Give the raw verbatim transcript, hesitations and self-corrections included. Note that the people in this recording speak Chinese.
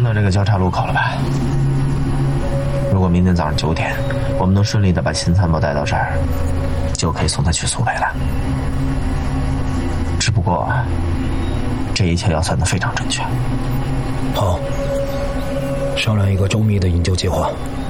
到这个交叉路口了吧？如果明天早上九点，我们能顺利的把秦三宝带到这儿，就可以送他去苏北了。只不过，这一切要算得非常准确。 好，商量一个周密的营救计划。